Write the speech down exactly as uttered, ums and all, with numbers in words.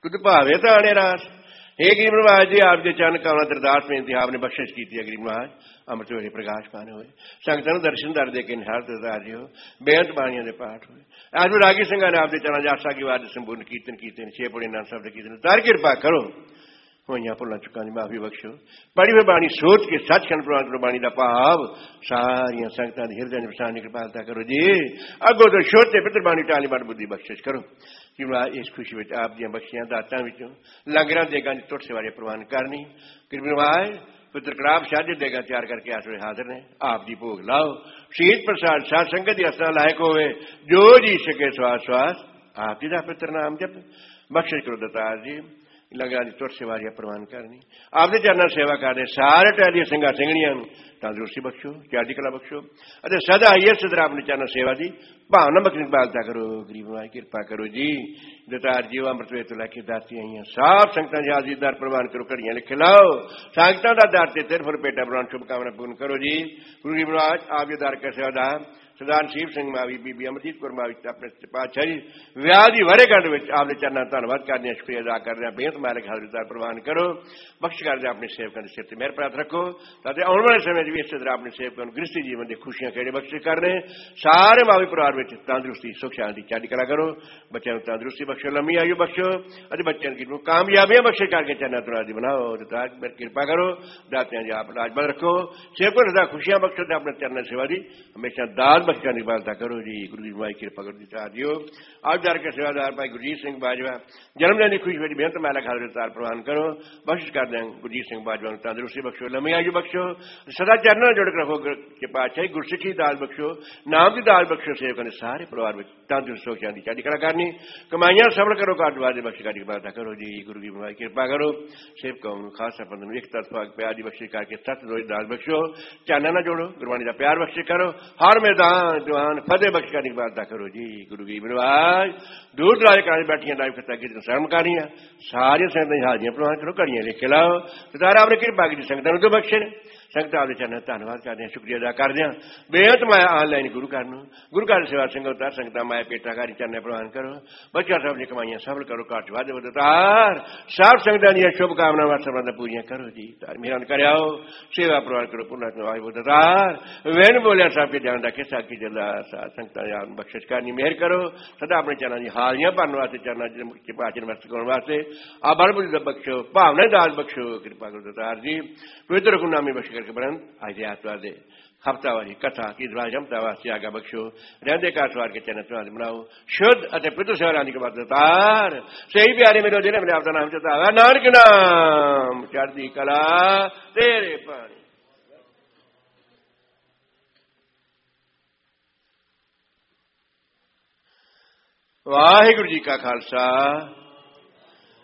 तुद भावे तो आने रास। हे गरीब नवाज जी आप जो चरण कमला दरदास में इंतहा आपने बख्शिश की है गरीब नवाज अमृत वेले प्रकाश पाने हुए संगतों दर्शन दर दे के निहार दरदार जी हो बेअंत बाणियों के पाठ हुए आज रागी सिंह ने आपके चरण जासा की वाद संपूर्ण कीर्तन कीते छे पुणे नाम शब्द कीर्तन तार कृपा करो होइयां भुलां चुकां दी माफी बख्शो पढ़ी हुई बाणी सोच के सचखंड प्रवान करो बाणी का भाव सारिया संगतां दी हृदय प्रसाद की कृपालता करो जी अगों तो छोटे पितर बाणी टाली बड़ बुद्धि बख्शिश करो कि इस खुशी में आप दी बख्शियां दातां विचों लंगरां देगां दी टुट सेवारे प्रवान करनी कृपा पुत्र कड़ाब शादी देगा तैयार करके आस वे हाजिर ने आप जी भोग लाओ शीत प्रसाद साध संगत की असना लायक होवे जो जी सके श्वास श्वास आप जी का पितर नाम जप बख्शिश करो दतार जी लगा दी तुर सेवारिया प्रवान करनी आपने चरणा सेवा करने सारे टहलिया सिंगा सिंगणियां तंदुरुस्ती बख्शो चढ़दी कला बख्शो अरे सदा आइए सदरा अपनी चरण सेवा दी भावना बख्श बालता करो गरीब माई कृपा करो जी दतार जी अमृत वे तो लैके दाती आई साफ संगतां जी हाजिर दर प्रवान करो घड़ियां लिखे लाओ संगतां दा दर ते तेरे फिर पेटा प्रवान शुभकामना पूर्ण करो जी गुरु गरीब नवाज आप जी दर के सेवादार सरदार शिव सिंह मावी बीबी अमरजीत कौर मावी अपने पातशाह जी विआह दी वरेगंढ विच आपने चरणा धन्नवाद करने शुक्रिया अदा कर रहे बेहद मालिक हाजिरदार प्रवान करो बख्श कर दे अपने सेवकों के सिर से मेहर प्राप्त रखो ताकि आने वाले समय भी इस तरह अपने सेवकों गृहस्थी जीवन की खुशियां खेड़े बख्श करने सारे मावी परिवार में तंदुरुस्ती सुख शांति चढ़दी कला करो बच्चों को तंदुरुस्ती बख्शो लंबी आयु बख्शो अरे बच्चों की कामयाबियां बख्श करके चरणा तुरादी बनाओ कृपा करो दातियां जी आप राजबल रखो सेवकों सदा खुशियां बख्शो अपने चरण सेवा दी हमेशा दाल बख्श का निभालता करो जी गुरु जी माई कृपा करो दिता दियो आज दर के सेवादार भाई गुरजीत सिंह बाजवा जन्मदिन की खुशी बड़ी बेहतर माला खाल तार प्रवान करो बख्श कर दें गुरजीत सिंह बाजवा तंदुरुस्ती बख्शो लंबी आयु बख्शो सदा चरण जुड़ रखो के पातशाही गुरसिखी दाल बख्शो नाम की दाल बख्शो सेवकों ने सारे परिवार में तंदुरुस्त हो शांति चढ़दी कला करनी कमाइयां सफल करो काट वादे बख्श का निभालता करो जी गुरु जी माई कृपा करो सेवकों खास बंधन एक तरफा प्यार की बख्शी करके सत रोज दाल बख्शो चाना ना जोड़ो गुरबाणी का प्यार बख्श करो हर मैदान जवान फतेह बख्श का निभालता करो जी गुरु गरीब नवाज दूर दराज कराने बैठिया लाइव खता की शर्म करियां सारिया संगतां हाजियां प्रवान करो घड़ियां लिखे लाओ तारा आपने कृपा की संगतां नूं बख्शे संगत आपके चरण धन्यवाद करते हैं शुक्रिया अदा करते हैं बेहद माया ऑनलाइन गुरु घर गुरु घर सेवा संगत संगत माया पेटा घर चरण प्रवान करो बच्चा सब ने कमाइयां सफल करो काट वादे वदार सब संगतां दी शुभकामनावां सबदा पूरियां करो जी तार मेहरबान करओ सेवा प्रवान करो पुण्य वदार वेन बोलिया सब के जान रखे साकी जला संगतां बख्शिश करनी मेहर करो सदा अपने चरण की हालियां भरने वास्ते चरण के पाचन मस्त करने वास्ते आ बल बुद्धि बख्शो भावना दाल बख्शो कृपा करो दतार जी पवित्र गुरनामी बख्श करके बरन आज आत्मा दे हफ्तावारी कथा की जमता वास्ते आगा बख्शो रहंदे काठवार के चरण तुहां बनाओ शुद्ध अते पितृ सेवानी के बाद दतार सही प्यारे मेरे जिन्हें मेरे आपका नाम चता नानक नाम चढ़दी कला तेरे पानी वाहिगुरु जी का खालसा